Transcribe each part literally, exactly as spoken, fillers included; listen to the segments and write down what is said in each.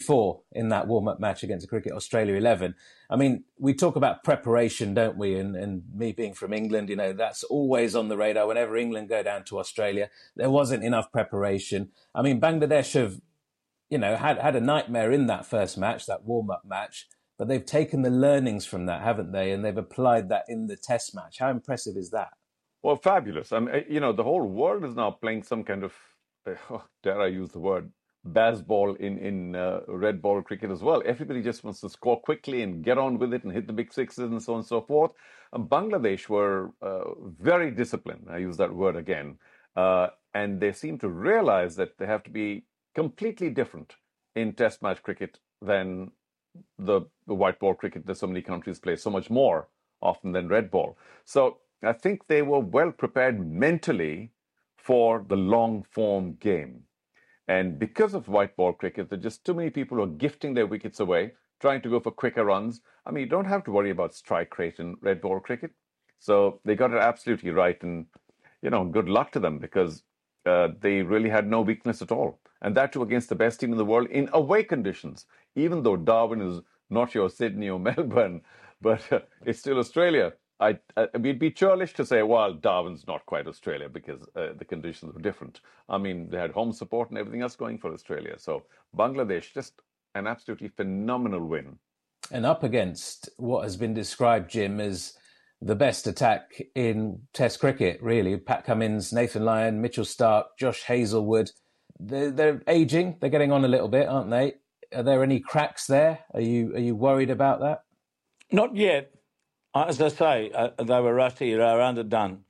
before in that warm-up match against Cricket Australia eleven. I mean, we talk about preparation, don't we? And, and me being from England, you know, that's always on the radar. Whenever England go down to Australia, there wasn't enough preparation. I mean, Bangladesh have, you know, had, had a nightmare in that first match, that warm-up match, but they've taken the learnings from that, haven't they? And they've applied that in the test match. How impressive is that? Well, fabulous. I mean, you know, the whole world is now playing some kind of, oh, dare I use the word, baseball in, in uh, red ball cricket as well. Everybody just wants to score quickly and get on with it and hit the big sixes and so on and so forth. And Bangladesh were uh, very disciplined. I use that word again. Uh, and they seem to realize that they have to be completely different in test match cricket than the, the white ball cricket that so many countries play, so much more often than red ball. So I think they were well prepared mentally for the long form game. And because of white ball cricket, there are just too many people who are gifting their wickets away, trying to go for quicker runs. I mean, you don't have to worry about strike rate in red ball cricket. So they got it absolutely right. And, you know, good luck to them because uh, they really had no weakness at all. And that too against the best team in the world in away conditions, even though Darwin is not your Sydney or Melbourne, but uh, it's still Australia. I, I, we'd be churlish to say, well, Darwin's not quite Australia because uh, the conditions were different. I mean, they had home support and everything else going for Australia. So Bangladesh, just an absolutely phenomenal win. And up against what has been described, Jim, as the best attack in Test cricket, really. Pat Cummins, Nathan Lyon, Mitchell Starc, Josh Hazlewood. They're, they're ageing. They're getting on a little bit, aren't they? Are there any cracks there? Are you are you worried about that? Not yet. As I say, uh, they were rusty, they were underdone.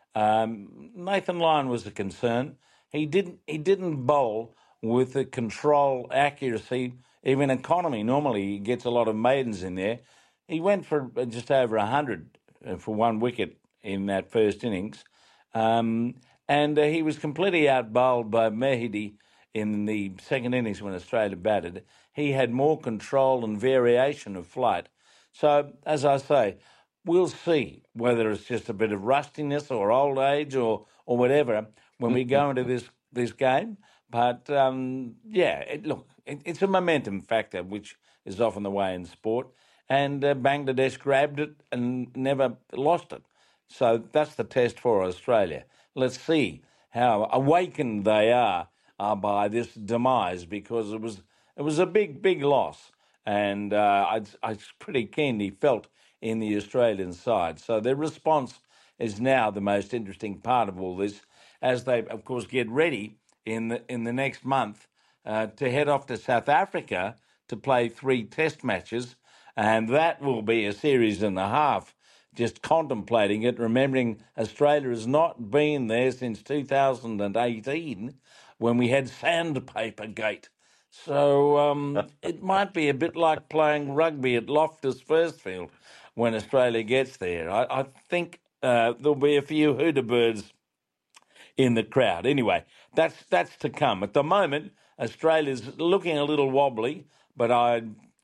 Um, Nathan Lyon was a concern. He didn't he didn't bowl with the control, accuracy, even economy. Normally he gets a lot of maidens in there. He went for just over one hundred for one wicket in that first innings. Um, and uh, he was completely outbowled by Mehdi in the second innings when Australia batted. He had more control and variation of flight. So, as I say, we'll see whether it's just a bit of rustiness or old age or, or whatever when we go into this, this game. But, um, yeah, it, look, it, it's a momentum factor, which is often the way in sport. And uh, Bangladesh grabbed it and never lost it. So that's the test for Australia. Let's see how awakened they are uh, by this demise, because it was it was a big, big loss. And uh, I, I was pretty keenly felt in the Australian side. So their response is now the most interesting part of all this, as they, of course, get ready in the, in the next month uh, to head off to South Africa to play three test matches. And that will be a series and a half, just contemplating it, remembering Australia has not been there since two thousand eighteen when we had Sandpaper Gate. So um, it might be a bit like playing rugby at Loftus Firstfield when Australia gets there. I, I think uh, there'll be a few Hooterbirds in the crowd. Anyway, that's that's to come. At the moment, Australia's looking a little wobbly, but I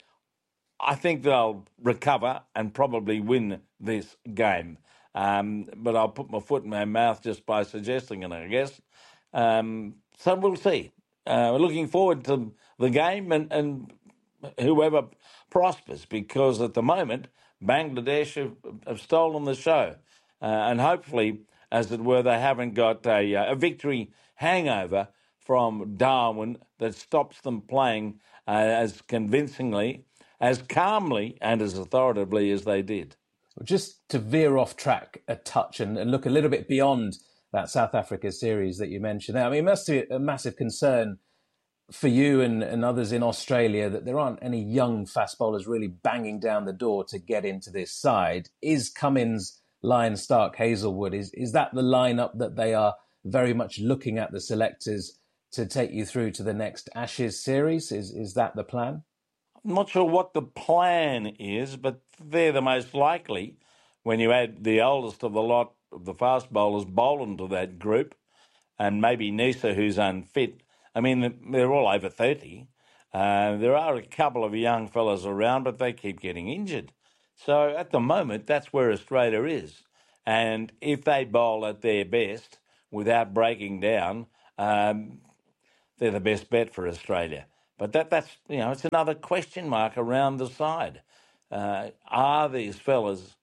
I think they'll recover and probably win this game. Um, but I'll put my foot in my mouth just by suggesting it, I guess. Um, so we'll see. Uh, we're looking forward to the game and, and whoever prospers, because at the moment, Bangladesh have, have stolen the show. Uh, and hopefully, as it were, they haven't got a, a victory hangover from Darwin that stops them playing uh, as convincingly, as calmly and as authoritatively as they did. Just to veer off track a touch and, and look a little bit beyond that South Africa series that you mentioned there. I mean, it must be a massive concern for you and, and others in Australia that there aren't any young fast bowlers really banging down the door to get into this side. Is Cummins, Lyon, Starc, Hazlewood, is, is that the lineup that they are very much looking at, the selectors, to take you through to the next Ashes series? Is, is that the plan? I'm not sure what the plan is, but they're the most likely when you add the oldest of the lot of the fast bowlers bowling to that group, and maybe Nisa, who's unfit. I mean, they're all over thirty. Uh, there are a couple of young fellas around, but they keep getting injured. So at the moment, that's where Australia is. And if they bowl at their best without breaking down, um, they're the best bet for Australia. But that that's you know it's another question mark around the side. Uh, are these fellas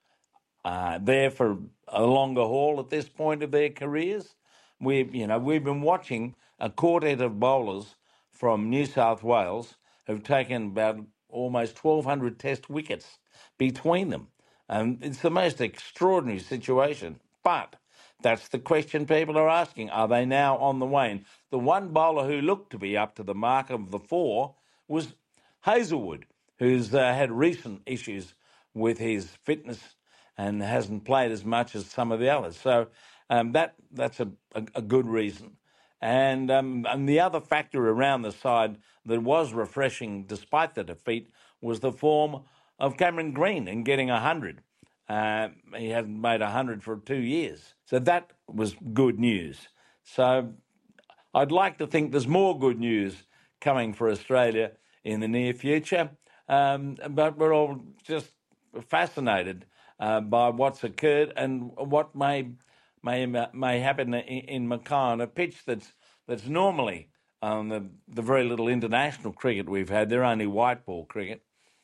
uh, there for a longer haul at this point of their careers? We've you know we've been watching a quartet of bowlers from New South Wales who've taken about almost twelve hundred Test wickets between them. Um, it's the most extraordinary situation. But that's the question people are asking. Are they now on the wane? The one bowler who looked to be up to the mark of the four was Hazelwood, who's uh, had recent issues with his fitness and hasn't played as much as some of the others. So um, that that's a, a, a good reason. And, um, and the other factor around the side that was refreshing despite the defeat was the form of Cameron Green in getting one hundred. Uh, he hasn't made one hundred for two years. So that was good news. So I'd like to think there's more good news coming for Australia in the near future. Um, but we're all just fascinated uh, by what's occurred and what may may may happen in, in Mackay on a pitch that's that's normally um, the the very little international cricket we've had. They're only white ball cricket.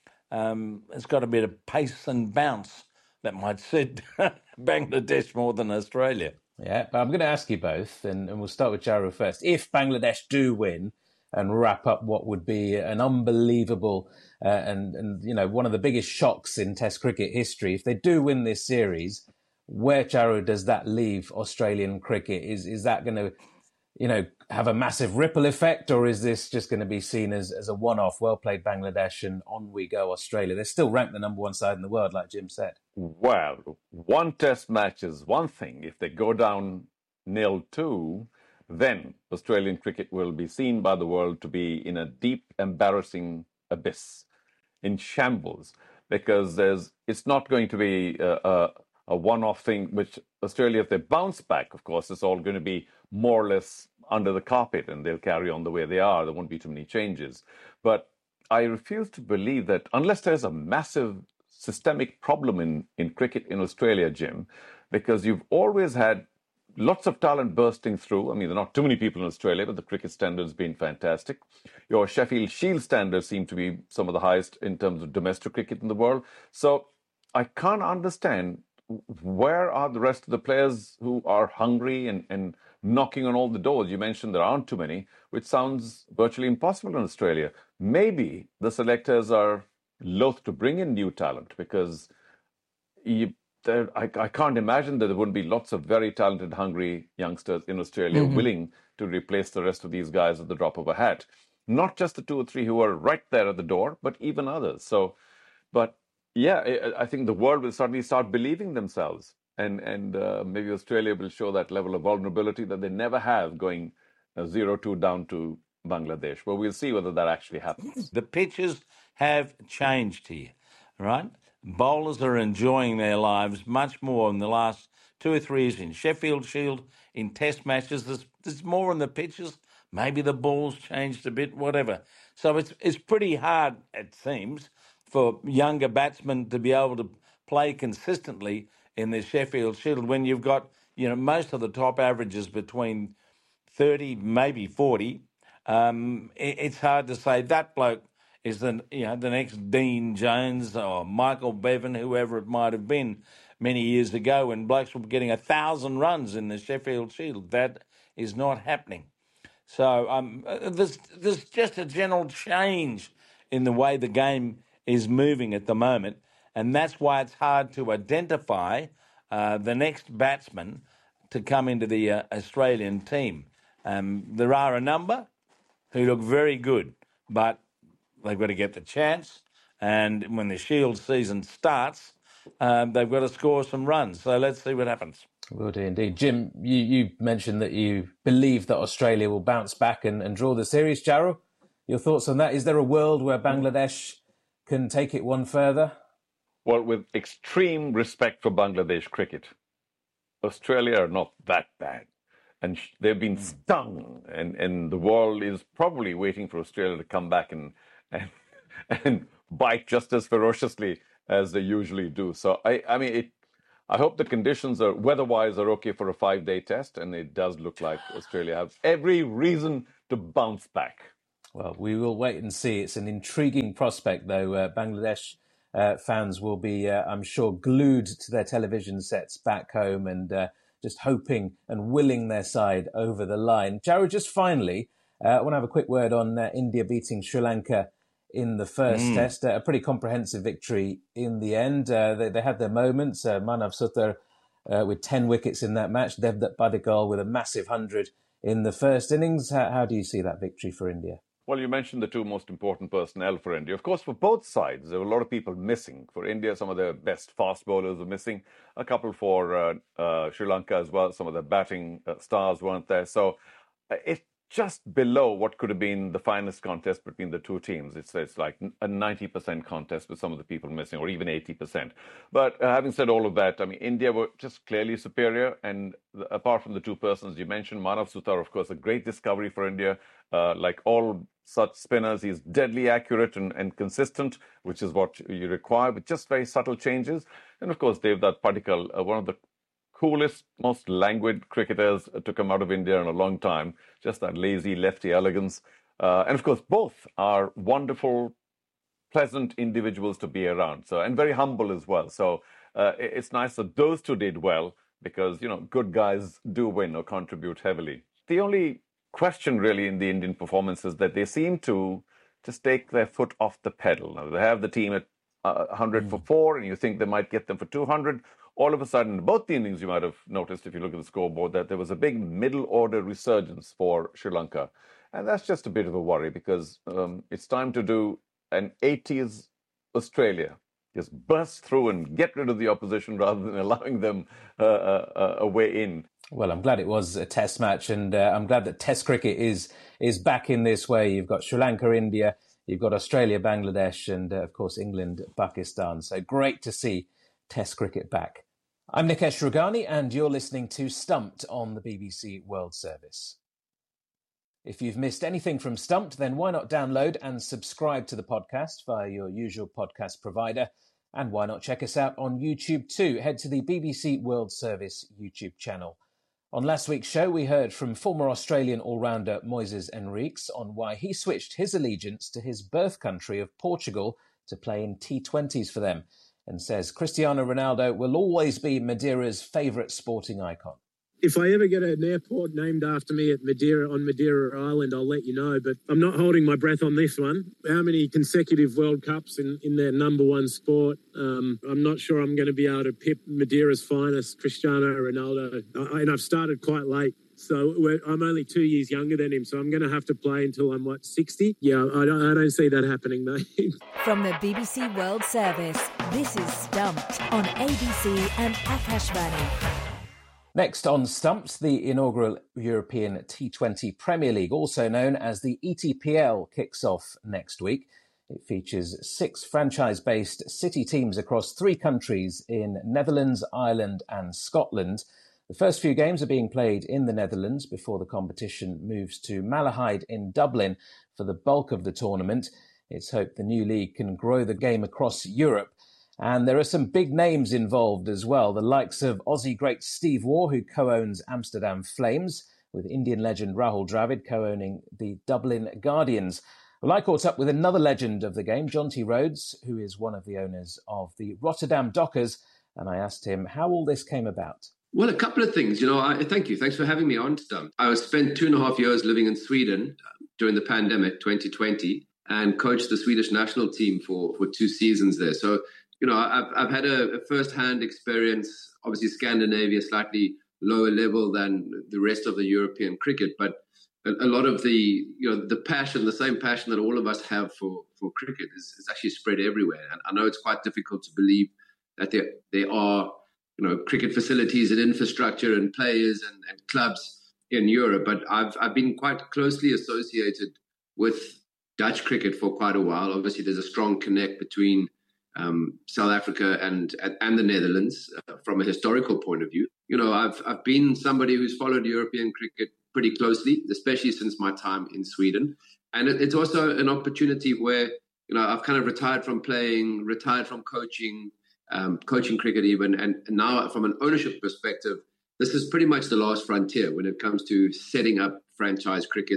Um, it's got a bit of pace and bounce that might suit Bangladesh more than Australia. Yeah, but I'm going to ask you both, and, and we'll start with Charu first. If Bangladesh do win and wrap up what would be an unbelievable uh, and, and, you know, one of the biggest shocks in Test cricket history, if they do win this series, where, Charu, does that leave Australian cricket? Is is that going to, you know, have a massive ripple effect, or is this just going to be seen as, as a one-off? Well played, Bangladesh, and on we go, Australia. They're still ranked the number one side in the world, like Jim said. Well, one test match is one thing. If they go down nil two, then Australian cricket will be seen by the world to be in a deep, embarrassing abyss, in shambles, because there's it's not going to be a, a, a one-off thing, which Australia, if they bounce back, of course, it's all going to be more or less under the carpet and they'll carry on the way they are. There won't be too many changes. But I refuse to believe that unless there's a massive systemic problem in, in cricket in Australia, Jim, because you've always had lots of talent bursting through. I mean, there are not too many people in Australia, but the cricket standards been fantastic. Your Sheffield Shield standards seem to be some of the highest in terms of domestic cricket in the world. So I can't understand where are the rest of the players who are hungry and, and knocking on all the doors. You mentioned there aren't too many, which sounds virtually impossible in Australia. Maybe the selectors are loath to bring in new talent because you, there, I, I can't imagine that there wouldn't be lots of very talented, hungry youngsters in Australia mm-hmm. willing to replace the rest of these guys at the drop of a hat. Not just the two or three who are right there at the door, but even others. So, but yeah, I think the world will suddenly start believing themselves. And, and uh, maybe Australia will show that level of vulnerability that they never have going zero two down to Bangladesh. But we'll see whether that actually happens. The pitches have changed here, right? Bowlers are enjoying their lives much more in the last two or three years in Sheffield Shield, in Test matches. There's, there's more on the pitches. Maybe the ball's changed a bit, whatever. So it's it's pretty hard, it seems, for younger batsmen to be able to play consistently in the Sheffield Shield when you've got, you know, most of the top averages between thirty, maybe forty. Um, it, it's hard to say that bloke is the, you know, the next Dean Jones or Michael Bevan, whoever it might have been many years ago when blokes were getting a thousand runs in the Sheffield Shield. That is not happening. So um, there's there's just a general change in the way the game is moving at the moment, and that's why it's hard to identify uh, the next batsman to come into the uh, Australian team. Um, there are a number who look very good, but they've got to get the chance, and when the Shield season starts, um, they've got to score some runs. So let's see what happens. Will do indeed. Jim, you, you mentioned that you believe that Australia will bounce back and, and draw the series. Charu, your thoughts on that? Is there a world where Bangladesh can take it one further? Well, with extreme respect for Bangladesh cricket, Australia are not that bad. And they've been stung, and, and the world is probably waiting for Australia to come back and, and, and bite just as ferociously as they usually do. So, I, I mean, it, I hope the conditions are weather-wise are okay for a five-day test, and it does look like Australia have every reason to bounce back. Well, we will wait and see. It's an intriguing prospect, though. Uh, Bangladesh uh, fans will be, uh, I'm sure, glued to their television sets back home and uh, just hoping and willing their side over the line. Jared, just finally, uh, I want to have a quick word on uh, India beating Sri Lanka in the first Mm. test. Uh, a pretty comprehensive victory in the end. Uh, they, they had their moments. Uh, Manav Sutar uh, with ten wickets in that match. Devdutt Padikkal with a massive one hundred in the first innings. How, how do you see that victory for India? Well, you mentioned the two most important personnel for India. Of course, for both sides, there were a lot of people missing. For India, some of their best fast bowlers were missing. A couple for uh, uh, Sri Lanka as well. Some of the batting uh, stars weren't there. So uh, it's just below what could have been the finest contest between the two teams. It's, it's like a ninety percent contest with some of the people missing, or even eighty percent. But uh, having said all of that, I mean, India were just clearly superior. And the, apart from the two persons you mentioned, Manav Sutar, of course, a great discovery for India. Uh, like all such spinners, he's deadly accurate and, and consistent, which is what you require, with just very subtle changes. And of course, Devdutt Padikkal, uh, one of the coolest, most languid cricketers to come out of India in a long time. Just that lazy lefty elegance. Uh, and of course, both are wonderful, pleasant individuals to be around. So, and very humble as well. So uh, it's nice that those two did well, because, you know, good guys do win or contribute heavily. The only question really in the Indian performance is that they seem to just take their foot off the pedal. Now, they have the team at uh, one hundred mm. for four, and you think they might get them for two hundred. All of a sudden, both the innings, you might have noticed if you look at the scoreboard, that there was a big middle order resurgence for Sri Lanka. And that's just a bit of a worry, because um, it's time to do an eighties Australia. Just burst through and get rid of the opposition rather than allowing them uh, uh, a way in. Well, I'm glad it was a test match, and uh, I'm glad that test cricket is is back in this way. You've got Sri Lanka, India, you've got Australia, Bangladesh, and uh, of course England, Pakistan. So great to see test cricket back. I'm Nikesh Rughani, and you're listening to Stumped on the B B C World Service. If you've missed anything from Stumped, then why not download and subscribe to the podcast via your usual podcast provider? And why not check us out on YouTube too? Head to the B B C World Service YouTube channel. On last week's show, we heard from former Australian all-rounder Moises Henriques on why he switched his allegiance to his birth country of Portugal to play in T twenties for them, and says Cristiano Ronaldo will always be Madeira's favourite sporting icon. If I ever get an airport named after me at Madeira, on Madeira Island, I'll let you know. But I'm not holding my breath on this one. How many consecutive World Cups in, in their number one sport? Um, I'm not sure I'm going to be able to pip Madeira's finest, Cristiano Ronaldo. I, and I've started quite late. So we're, I'm only two years younger than him, so I'm going to have to play until I'm, what, sixty? Yeah, I don't, I don't see that happening, mate. From the B B C World Service, this is Stumped on A B C and Akashvani. Next on Stumped, the inaugural European T twenty Premier League, also known as the E T P L, kicks off next week. It features six franchise-based city teams across three countries in Netherlands, Ireland and Scotland. The first few games are being played in the Netherlands before the competition moves to Malahide in Dublin for the bulk of the tournament. It's hoped the new league can grow the game across Europe. And there are some big names involved as well, the likes of Aussie great Steve Waugh, who co-owns Amsterdam Flames, with Indian legend Rahul Dravid co-owning the Dublin Guardians. Well, I caught up with another legend of the game, Jonty Rhodes, who is one of the owners of the Rotterdam Dockers, and I asked him how all this came about. Well, a couple of things. You know, I, thank you. Thanks for having me on, Stumped. I spent two and a half years living in Sweden during the pandemic, twenty twenty, and coached the Swedish national team for, for two seasons there. So, you know, I've, I've had a, a first-hand experience. Obviously, Scandinavia, slightly lower level than the rest of the European cricket, but a, a lot of the, you know, the passion, the same passion that all of us have for, for cricket is, is actually spread everywhere. And I know it's quite difficult to believe that there, there are, you know, cricket facilities and infrastructure and players and, and clubs in Europe, but I've I've been quite closely associated with Dutch cricket for quite a while. Obviously, there's a strong connect between um, South Africa and and the Netherlands uh, from a historical point of view. You know, I've I've been somebody who's followed European cricket pretty closely, especially since my time in Sweden, and it, it's also an opportunity where, you know, I've kind of retired from playing, retired from coaching. Um, coaching cricket even, and, and now from an ownership perspective, this is pretty much the last frontier when it comes to setting up franchise cricket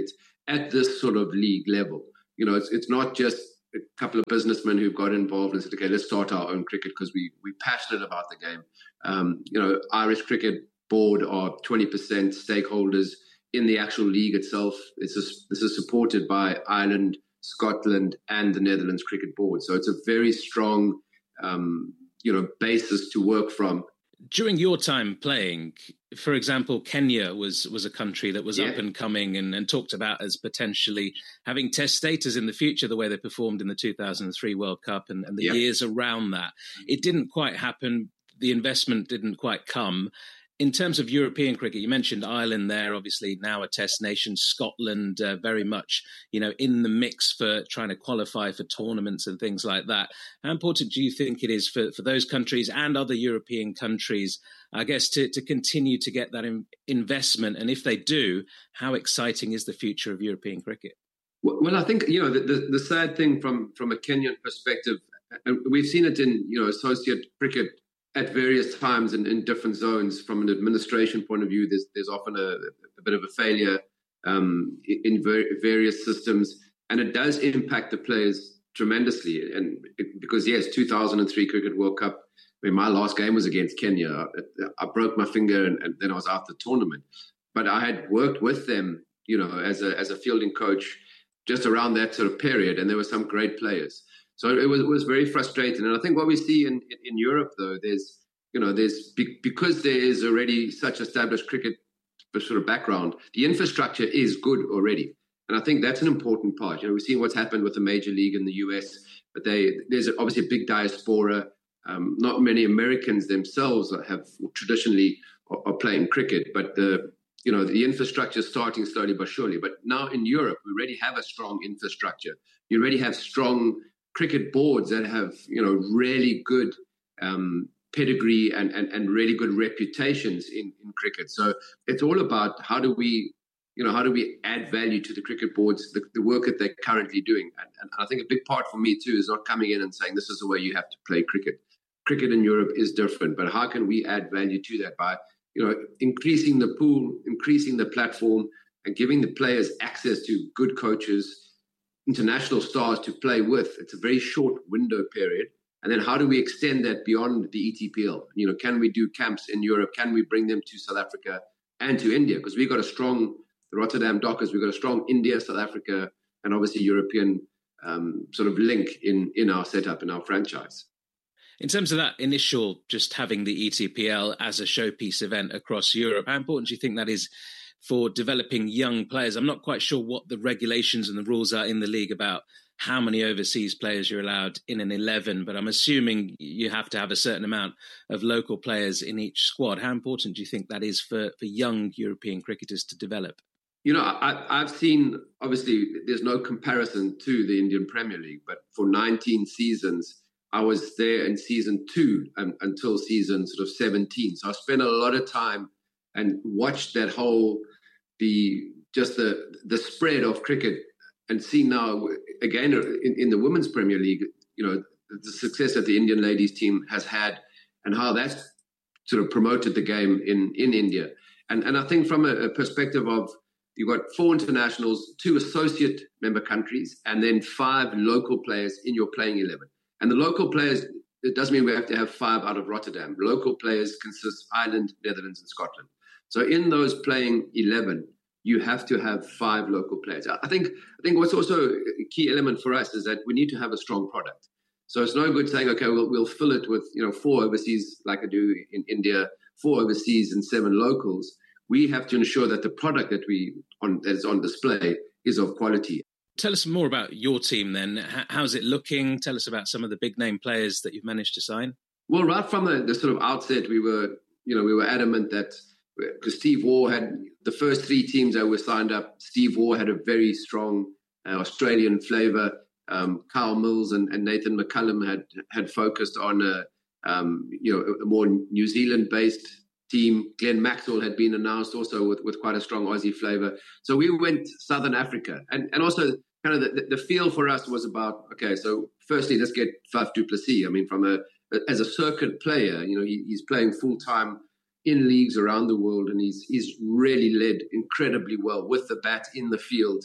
at this sort of league level. You know, it's it's not just a couple of businessmen who've got involved and said, okay, let's start our own cricket because we, we're passionate about the game. Um, you know, Irish Cricket Board are twenty percent stakeholders in the actual league itself. It's a, this is supported by Ireland, Scotland, and the Netherlands Cricket Board. So it's a very strong, um, you know, basis to work from. During your time playing, for example, Kenya was was a country that was Yeah. up and coming and, and talked about as potentially having test status in the future, the way they performed in the two thousand three World Cup and, and the Yeah. years around that. It didn't quite happen. The investment didn't quite come. In terms of European cricket, you mentioned Ireland there, obviously now a test nation, Scotland uh, very much, you know, in the mix for trying to qualify for tournaments and things like that. How important do you think it is for, for those countries and other European countries, I guess, to, to continue to get that in, investment? And if they do, how exciting is the future of European cricket? Well, I think, you know, the, the, the sad thing from, from a Kenyan perspective, and we've seen it in, you know, associate cricket at various times in, in different zones. From an administration point of view, there's there's often a, a bit of a failure um, in ver- various systems, and it does impact the players tremendously. And it, because yes, two thousand three Cricket World Cup, I mean, my last game was against Kenya. I, I broke my finger, and, and then I was out the tournament. But I had worked with them, you know, as a as a fielding coach, just around that sort of period, and there were some great players. So it was it was very frustrating. And I think what we see in, in Europe, though, there's, you know, there's because there is already such established cricket sort of background, the infrastructure is good already. And I think that's an important part. You know, we've seen what's happened with the major league in the U S, but they there's obviously a big diaspora. Um, not many Americans themselves have traditionally are, are playing cricket, but the you know the infrastructure is starting slowly but surely. But now in Europe, we already have a strong infrastructure. You already have strong cricket boards that have, you know, really good um, pedigree and, and, and really good reputations in, in cricket. So it's all about how do we, you know, how do we add value to the cricket boards, the, the work that they're currently doing. And, and I think a big part for me too is not coming in and saying this is the way you have to play cricket. Cricket in Europe is different, but how can we add value to that by, you know, increasing the pool, increasing the platform, and giving the players access to good coaches, international stars to play with. It's a very short window period. And then how do we extend that beyond the E T P L? You know, can we do camps in Europe? Can we bring them to South Africa and to India? Because we've got a strong, the Rotterdam Dockers, we've got a strong India, South Africa, and obviously European um, sort of link in, in our setup, in our franchise. In terms of that initial, just having the E T P L as a showpiece event across Europe, how important do you think that is for developing young players? I'm not quite sure what the regulations and the rules are in the league about how many overseas players you're allowed in an eleven, but I'm assuming you have to have a certain amount of local players in each squad. How important do you think that is for, for young European cricketers to develop? You know, I, I've seen, obviously, there's no comparison to the Indian Premier League, but for nineteen seasons, I was there in season two um, until season sort of seventeen. So I spent a lot of time and watched that whole, the just the the spread of cricket, and see now, again, in, in the Women's Premier League, you know, the success that the Indian ladies team has had and how that's sort of promoted the game in, in India. And and I think from a, a perspective of, you've got four internationals, two associate member countries, and then five local players in your playing eleven. And the local players, it doesn't mean we have to have five out of Rotterdam. Local players consist of Ireland, Netherlands, and Scotland. So in those playing eleven, you have to have five local players. I think I think what's also a key element for us is that we need to have a strong product. So it's no good saying, okay, we'll, we'll fill it with, you know, four overseas like I do in India, four overseas and seven locals. We have to ensure that the product that we on that is on display is of quality. Tell us more about your team then. How's it looking? Tell us about some of the big name players that you've managed to sign. Well, right from the, the sort of outset, we were, you know, we were adamant that because Steve Waugh had the first three teams that were signed up, Steve Waugh had a very strong uh, Australian flavour. Um, Kyle Mills and, and Nathan McCullum had had focused on a, um, you know, a more New Zealand-based team. Glenn Maxwell had been announced also with, with quite a strong Aussie flavour. So we went Southern Africa, and and also kind of the, the feel for us was about, okay, so firstly, let's get Faf du Plessis. I mean, from a as a circuit player, you know, he, he's playing full time in leagues around the world, and he's he's really led incredibly well with the bat in the field.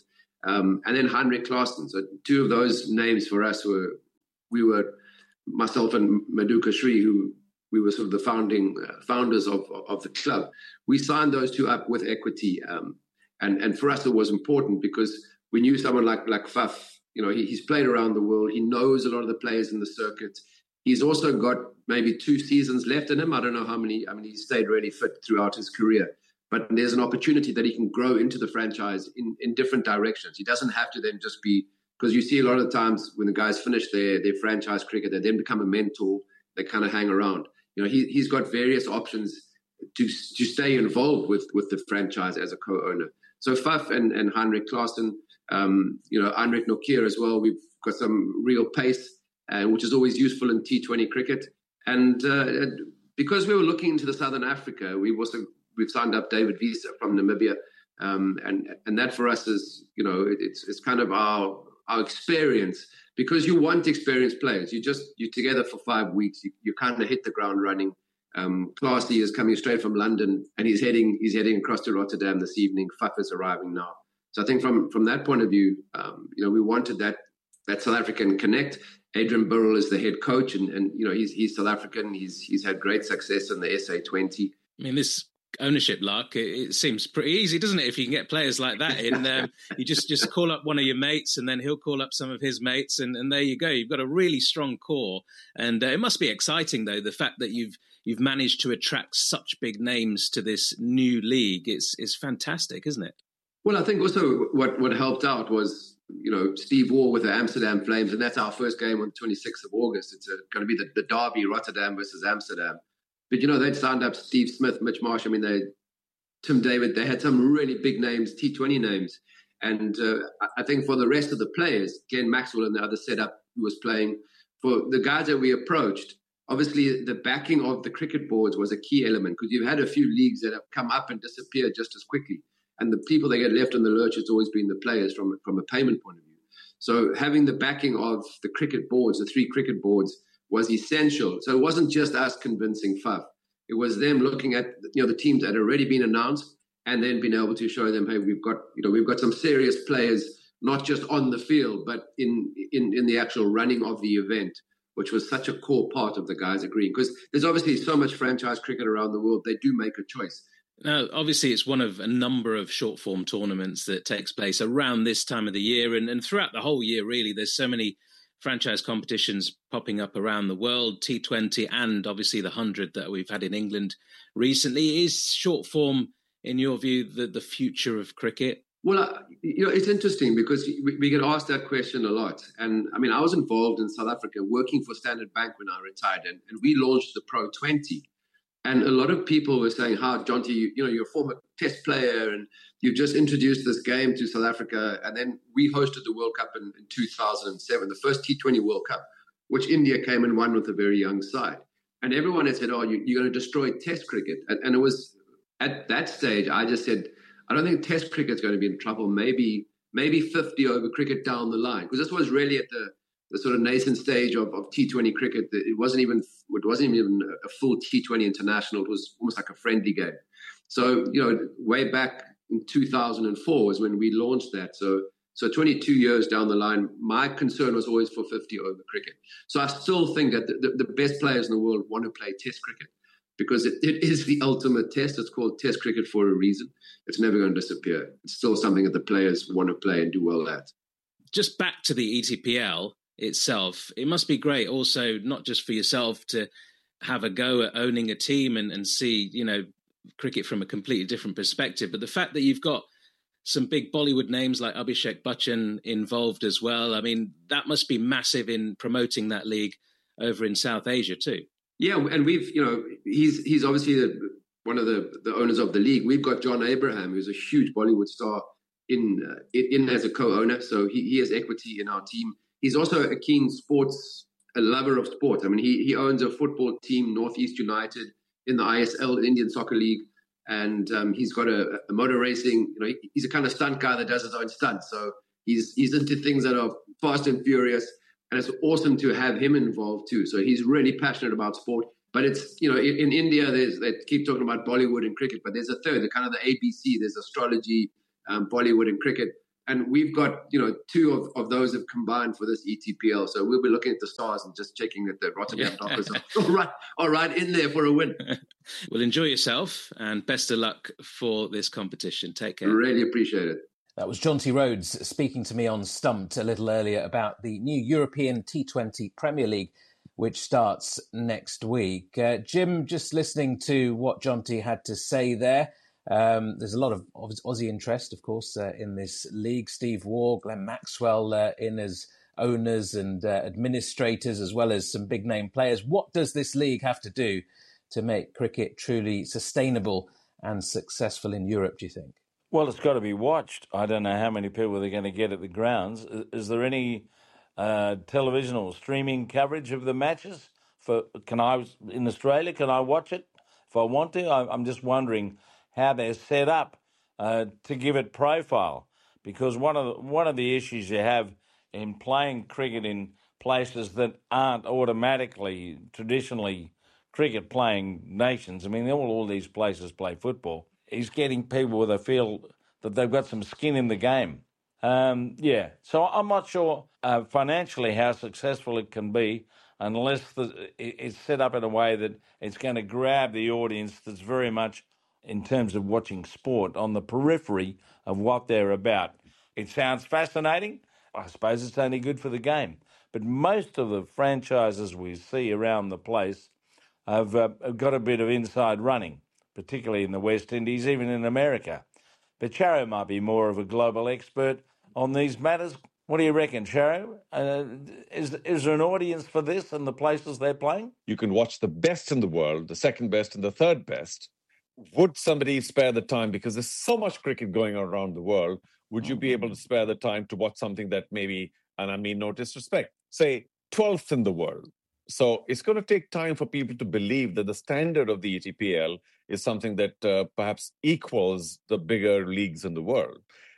um, and then Heinrich Klaassen. So two of those names for us were, we were, myself and Maduka Shri, who we were sort of the founding uh, founders of, of the club. We signed those two up with equity. Um, and, and for us, it was important because we knew someone like, like Faf, you know, he, he's played around the world. He knows a lot of the players in the circuit. He's also got maybe two seasons left in him. I don't know how many. I mean, he stayed really fit throughout his career. But there's an opportunity that he can grow into the franchise in, in different directions. He doesn't have to then just be, because you see a lot of the times when the guys finish their, their franchise cricket, they then become a mentor. They kind of hang around. You know, he, he's got various options to to stay involved with, with the franchise as a co-owner. So Faf and, and Heinrich Klaassen, um, you know, Heinrich Nokia as well. We've got some real pace, uh, which is always useful in T twenty cricket. And uh, because we were looking into the Southern Africa, we've also we've signed up David Wiese from Namibia, um, and and that for us is, you know, it, it's it's kind of our our experience, because you want experienced players. You just you're together for five weeks. You, you kind of hit the ground running. Um, Classy is coming straight from London, and he's heading he's heading across to Rotterdam this evening. Faf is arriving now. So I think from from that point of view, um, you know, we wanted that that South African connect. Adrian Burrell is the head coach, and, and you know, he's he's South African. He's he's had great success in the S A twenty. I mean, this ownership, Lark, it, it seems pretty easy, doesn't it? If you can get players like that in, um, you just just call up one of your mates, and then he'll call up some of his mates, and, and there you go. You've got a really strong core, and uh, it must be exciting though, the fact that you've you've managed to attract such big names to this new league. It's it's fantastic, isn't it? Well, I think also what what helped out was, you know, Steve Waugh with the Amsterdam Flames, and that's our first game on the twenty-sixth of August. It's a, going to be the, the derby, Rotterdam versus Amsterdam. But, you know, they'd signed up Steve Smith, Mitch Marsh. I mean, they, Tim David, they had some really big names, T twenty names. And uh, I think for the rest of the players, Glenn Maxwell and the other setup who was playing, for the guys that we approached, obviously the backing of the cricket boards was a key element, because you've had a few leagues that have come up and disappeared just as quickly. And the people that get left in the lurch has always been the players from, from a payment point of view. So having the backing of the cricket boards, the three cricket boards, was essential. So it wasn't just us convincing Faf. It was them looking at, you know, the teams that had already been announced, and then being able to show them, hey, we've got, you know, we've got some serious players, not just on the field, but in in, in the actual running of the event, which was such a core part of the guys agreeing. Because there's obviously so much franchise cricket around the world, they do make a choice. Now, obviously, it's one of a number of short-form tournaments that takes place around this time of the year, and, and throughout the whole year, really. There's so many franchise competitions popping up around the world, T twenty and obviously the one hundred that we've had in England recently. Is short-form, in your view, the, the future of cricket? Well, uh, you know, it's interesting because we, we get asked that question a lot. And, I mean, I was involved in South Africa working for Standard Bank when I retired, and, and we launched the Pro twenty. And a lot of people were saying, how, Jonty, you, you know, you're a former test player and you've just introduced this game to South Africa. And then we hosted the World Cup in, in two thousand seven, the first T twenty World Cup, which India came and won with a very young side. And everyone had said, oh, you, you're going to destroy test cricket. And, and it was at that stage, I just said, I don't think test cricket's going to be in trouble. Maybe maybe fifty over cricket down the line. Because this was really at the the sort of nascent stage of, of T twenty cricket. It wasn't even it wasn't even a full T twenty international. It was almost like a friendly game. So, you know, way back in two thousand four was when we launched that. So, so twenty-two years down the line, my concern was always for fifty over cricket. So I still think that the, the best players in the world want to play test cricket, because it, it is the ultimate test. It's called test cricket for a reason. It's never going to disappear. It's still something that the players want to play and do well at. Just back to the E T P L itself, it must be great also, not just for yourself to have a go at owning a team and, and see, you know, cricket from a completely different perspective, but the fact that you've got some big Bollywood names like Abhishek Bachchan involved as well. I mean, that must be massive in promoting that league over in South Asia too. Yeah, and we've, you know, he's he's obviously the, one of the, the owners of the league. We've got John Abraham, who's a huge Bollywood star in uh, in as a co-owner, so he, he has equity in our team. He's also a keen sports, a lover of sport. I mean, he he owns a football team, Northeast United, in the I S L, the Indian Soccer League, and um, he's got a, a motor racing. You know, he, he's a kind of stunt guy that does his own stunts. So he's he's into things that are fast and furious, and it's awesome to have him involved too. So he's really passionate about sport. But it's, you know, in, in India, there's they keep talking about Bollywood and cricket, but there's a third, the kind of the A B C. There's astrology, um, Bollywood and cricket. And we've got, you know, two of, of those have combined for this E T P L. So we'll be looking at the stars and just checking that the Rotterdam Yeah. Dockers are right, are right in there for a win. Well, enjoy yourself and best of luck for this competition. Take care. Really appreciate it. That was Jonty Rhodes speaking to me on Stumped a little earlier about the new European T twenty Premier League, which starts next week. Uh, Jim, just listening to what Jonty had to say there, um, there's a lot of Aussie interest, of course, uh, in this league. Steve Waugh, Glenn Maxwell uh, in as owners and uh, administrators, as well as some big-name players. What does this league have to do to make cricket truly sustainable and successful in Europe, do you think? Well, it's got to be watched. I don't know how many people they're going to get at the grounds. Is, is there any uh, television or streaming coverage of the matches? For can I in Australia? Can I watch it if I want to? I, I'm just wondering how they're set up uh, to give it profile, because one of the, one of the issues you have in playing cricket in places that aren't automatically traditionally cricket playing nations. I mean, all all these places play football. Is getting people where they feel that they've got some skin in the game. Um, yeah, so I'm not sure uh, financially how successful it can be unless the, it, it's set up in a way that it's going to grab the audience that's very much, in terms of watching sport, on the periphery of what they're about. It sounds fascinating. I suppose it's only good for the game. But most of the franchises we see around the place have, uh, have got a bit of inside running, particularly in the West Indies, even in America. But Charo might be more of a global expert on these matters. What do you reckon, Charo? Uh, is, is there an audience for this and the places they're playing? You can watch the best in the world, the second best and the third best. Would somebody spare the time, because there's so much cricket going on around the world, would you be able to spare the time to watch something that maybe, and I mean no disrespect, say twelfth in the world? So it's going to take time for people to believe that the standard of the E T P L is something that uh, perhaps equals the bigger leagues in the world.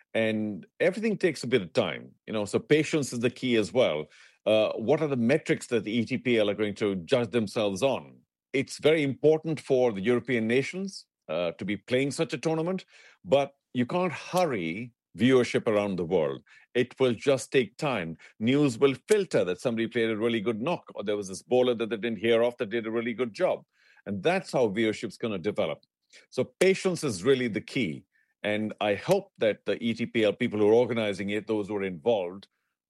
And everything takes a bit of time, you know, so patience is the key as well. Uh, what are the metrics that the E T P L are going to judge themselves on? It's very important for the European nations uh, to be playing such a tournament, but you can't hurry viewership around the world. It will just take time. News will filter that somebody played a really good knock, or there was this bowler that they didn't hear of that did a really good job. And that's how viewership's going to develop. So patience is really the key. And I hope that the E T P L people who are organizing it, those who are involved,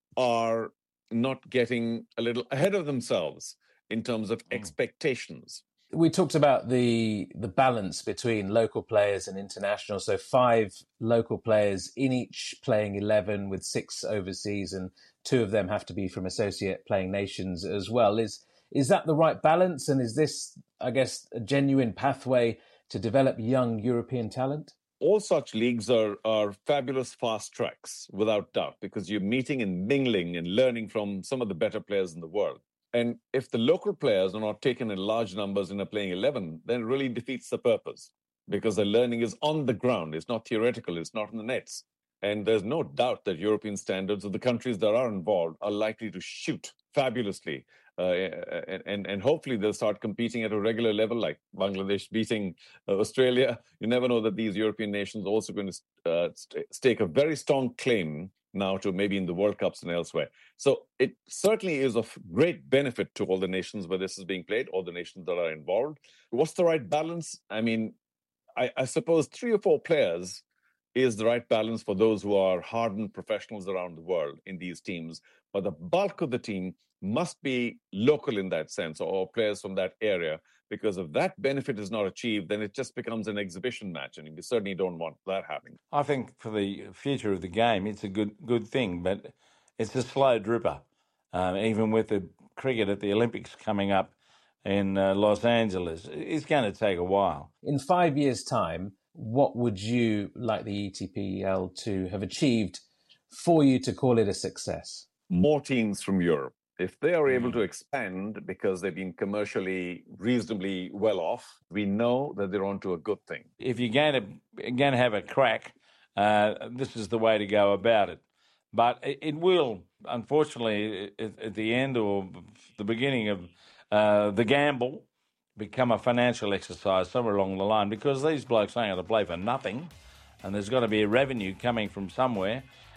are not getting a little ahead of themselves in terms of expectations. We talked about the the balance between local players and international. So five local players in each playing eleven, with six overseas, and two of them have to be from associate playing nations as well. Is is that the right balance? And is this, I guess, a genuine pathway to develop young European talent? All such leagues are, are fabulous fast tracks, without doubt, because you're meeting and mingling and learning from some of the better players in the world. And if the local players are not taken in large numbers and are playing eleven, then it really defeats the purpose, because the learning is on the ground. It's not theoretical. It's not in the nets. And there's no doubt that European standards of the countries that are involved are likely to shoot fabulously. Uh, and, and, and hopefully they'll start competing at a regular level, like Bangladesh beating uh, Australia. You never know that these European nations are also going to uh, st- stake a very strong claim now to maybe in the World Cups and elsewhere. So it certainly is of great benefit to all the nations where this is being played, all the nations that are involved. What's the right balance? I mean, I, I suppose three or four players is the right balance for those who are hardened professionals around the world in these teams. But the bulk of the team must be local in that sense, or players from that area, because if that benefit is not achieved, then it just becomes an exhibition match, and we certainly don't want that happening. I think for the future of the game, it's a good good thing, but it's a slow dripper. Um, even with the cricket at the Olympics coming up in uh, Los Angeles, it's going to take a while. In five years' time, what would you like the E T P L to have achieved for you to call it a success? More teams from Europe. If they are able to expand because they've been commercially reasonably well off, we know that they're onto a good thing. If you're going to, going to have a crack, uh, this is the way to go about it. But it, it will, unfortunately, at, at the end or the beginning of uh, the gamble, become a financial exercise somewhere along the line, because these blokes ain't going to play for nothing, and there's got to be a revenue coming from somewhere.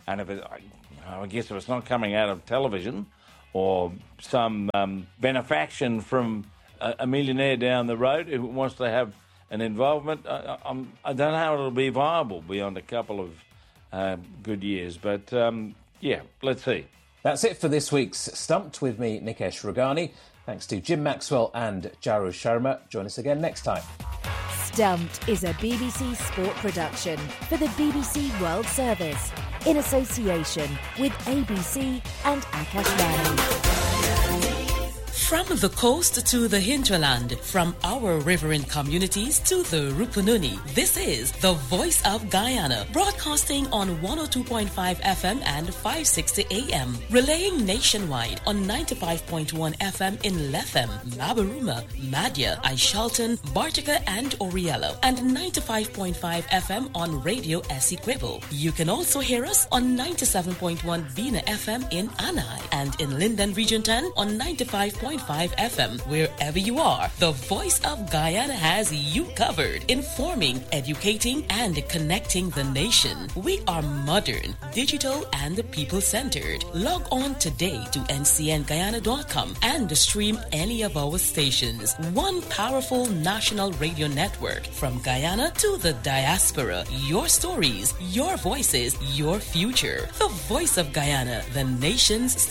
And if it, I guess if it's not coming out of television or some um, benefaction from a, a millionaire down the road who wants to have an involvement, I, I'm, I don't know how it'll be viable beyond a couple of uh, good years. But, um, yeah, let's see. That's it for this week's Stumped with me, Nikesh Ragani. Thanks to Jim Maxwell and Jaru Sharma. Join us again next time. Stumped is a B B C sport production for the B B C World Service in association with A B C and Akashvani. From the coast to the hinterland, from our riverine communities to the Rupununi, this is the Voice of Guyana, broadcasting on one oh two point five F M and five sixty A M, relaying nationwide on ninety-five point one F M in Lethem, Mabaruma, Madya, Aishalton, Bartica and Oriello, and ninety-five point five F M on Radio Essequibo. You can also hear us on ninety-seven point one Vina F M in Anai and in Linden Region ten on ninety-five point five F M. Wherever you are, the Voice of Guyana has you covered, informing, educating, and connecting the nation. We are modern, digital, and people-centered. Log on today to N C N Guyana dot com and stream any of our stations. One powerful national radio network from Guyana to the diaspora. Your stories, your voices, your future. The Voice of Guyana, the nation's